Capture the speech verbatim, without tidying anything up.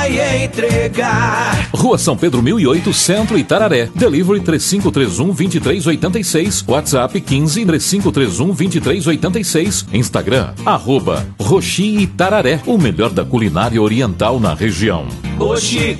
entregar. Rua São Pedro mil e oito, Centro, Itararé. Delivery três cinco três um, dois três oito seis. WhatsApp quinze, três cinco três um, dois três oito seis. Instagram, arroba Roxi Itararé. O melhor da culinária oriental na região. Oxi,